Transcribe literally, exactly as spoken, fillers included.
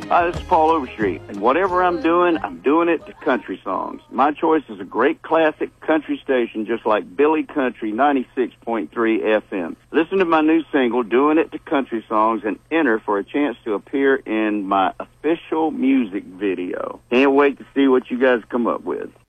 Hi, this is Paul Overstreet, and whatever I'm doing, I'm doing it to country songs. My choice is a great classic country station just like Billy Country ninety-six point three F M. Listen to my new single, Doing It to Country Songs, and enter for a chance to appear in my official music video. Can't wait to see what you guys come up with.